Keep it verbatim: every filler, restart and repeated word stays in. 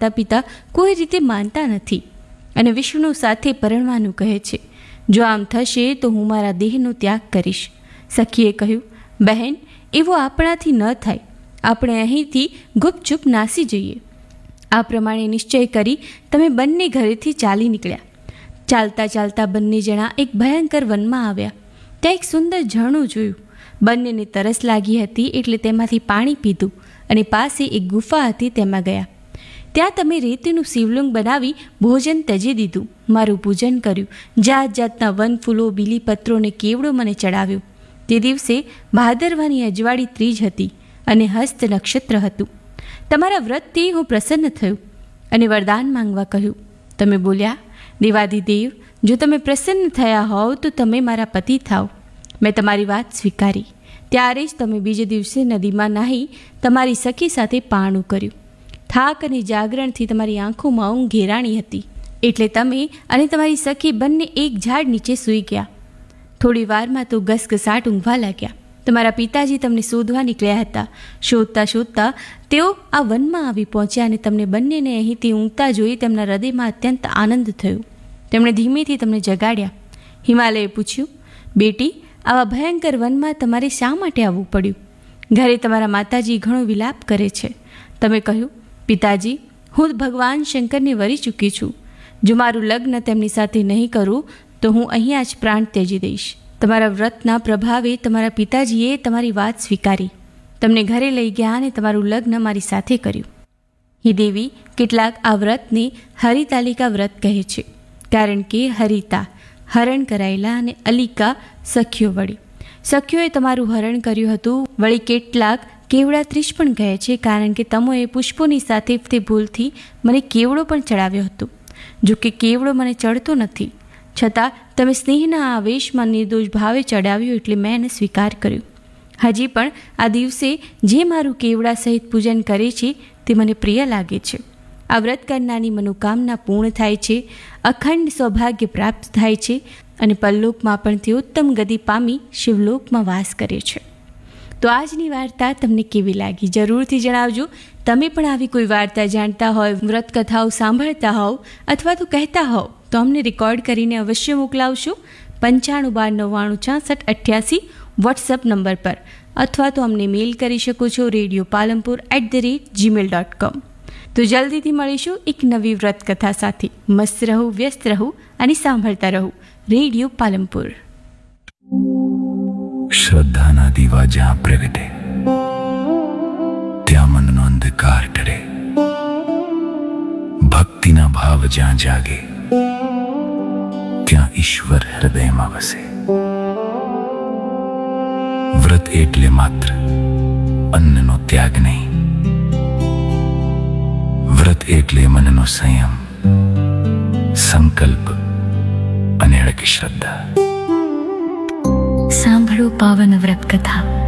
માતા પિતા કોઈ રીતે માનતા નથી અને વિષ્ણુ સાથે પરણવાનું કહે છે. જો આમ થશે તો હું મારા દેહનો ત્યાગ કરીશ. સખીએ કહ્યું, બહેન, એવો આપણાથી ન થાય. આપણે અહીંથી ગુપચુપ નાસી જઈએ. આ પ્રમાણે નિશ્ચય કરી તમે બંને ઘરેથી ચાલી નીકળ્યા. ચાલતા ચાલતા બંને જણા એક ભયંકર વનમાં આવ્યા. ત્યાં એક સુંદર ઝરણું જોયું. બંનેને તરસ લાગી હતી એટલે તેમાંથી પાણી પીધું અને પાસે એક ગુફા હતી તેમાં ગયા. ત્યાં તમે રેતીનું શિવલિંગ બનાવી ભોજન તજી દીધું, મારું પૂજન કર્યું, જાત જાતના વન ફૂલો, બીલીપત્રો અને કેવડો મને ચડાવ્યો. તે દિવસે ભાદરવાની અજવાળી ત્રીજ હતી અને હસ્ત નક્ષત્ર હતું. તમારા વ્રતથી હું પ્રસન્ન થયું અને વરદાન માંગવા કહ્યું. તમે બોલ્યા, દેવાધિદેવ, જો તમે પ્રસન્ન થયા હોવ તો તમે મારા પતિ થાવ. મેં તમારી વાત સ્વીકારી. ત્યારે જ તમે બીજે દિવસે નદીમાં નાહી તમારી સખી સાથે પારણું કર્યું. થાક અને જાગરણથી તમારી આંખોમાં ઊંઘ ઘેરાણી હતી એટલે તમે અને તમારી સખી બંને એક ઝાડ નીચે સૂઈ ગયા. થોડી વારમાં તો ઘસઘસાટ ઊંઘવા લાગ્યા. તમારા પિતાજી તમને શોધવા નીકળ્યા હતા. શોધતા શોધતા તેઓ આ વનમાં આવી પહોંચ્યા અને તમને બંનેને અહીંથી ઊંઘતા જોઈ તેમના હૃદયમાં અત્યંત આનંદ થયો. તેમણે ધીમેથી તમને જગાડ્યા. હિમાલયે પૂછ્યું, બેટી, આવા ભયંકર વનમાં તમારે શા માટે આવવું પડ્યું? ઘરે તમારા માતાજી ઘણો વિલાપ કરે છે. તમે કહ્યું, પિતાજી, હું ભગવાન શંકરને વરી ચૂકી છું. જો મારું લગ્ન તેમની સાથે નહીં કરું તો હું અહીંયા જ પ્રાણ ત્યજી દઈશ. તમારા વ્રતના પ્રભાવે તમારા પિતાજીએ તમારી વાત સ્વીકારી, તમને ઘરે લઈ ગયા અને તમારું લગ્ન મારી સાથે કર્યું. હે દેવી, કેટલાક આ વ્રતને હરિતાલિકા વ્રત કહે છે, કારણ કે હરિતા હરણ કરાયેલા અને અલિકા સખીઓ વળી. સખીઓએ તમારું હરણ કર્યું હતું. વળી કેટલાક કેવડા ત્રીજ પણ કહે છે, કારણ કે તમોએ પુષ્પોની સાથે તે ભૂલથી મને કેવડો પણ ચડાવ્યો હતો. જો કે કેવડો મને ચડતો નથી, છતાં તમે સ્નેહના આવેશમાં નિર્દોષ ભાવે ચડાવ્યો એટલે મેં એને સ્વીકાર કર્યો. હજી પણ આ દિવસે જે મારું કેવડા સહિત પૂજન કરે છે તે મને પ્રિય લાગે છે. આ વ્રત કરનારની મનોકામના પૂર્ણ થાય છે, અખંડ સૌભાગ્ય પ્રાપ્ત થાય છે અને પરલોકમાં પણ તે ઉત્તમ ગતિ પામી શિવલોકમાં વાસ કરે છે. તો આજની વાર્તા તમને કેવી લાગી જરૂરથી જણાવજો. તમે પણ આવી કોઈ વાર્તા જાણતા હોય, વ્રત કથાઓ સાંભળતા હોવ અથવા તો કહેતા હોવ તો અમને રેકોર્ડ કરીને અવશ્ય મોકલાવશો પંચાણું બાર નવ્વાણું છાસઠ અઠ્યાસી વોટ્સઅપ નંબર પર, અથવા તો અમને મેલ કરી શકો છો radio Palanpur at the rate Gmail dot com. તો જલ્દીથી મળીશું એક નવી વ્રત કથા સાથે. મસ્ત રહો, વ્યસ્ત રહો અને સાંભળતા રહો રેડિયો પાલનપુર. શ્રદ્ધાના દીવા જ્યાં પ્રગટે ત્યાં મનનો અંધકાર ટળે. ભક્તિના ભાવ જ્યાં જાગે ત્યાં ઈશ્વર હૃદયમાં વસે. વ્રત એટલે માત્ર અન્નનો ત્યાગ નહીં, વ્રત એટલે મનનો સંયમ, સંકલ્પ અને અડગ શ્રદ્ધા. સાંભળો પાવન વ્રત કથા.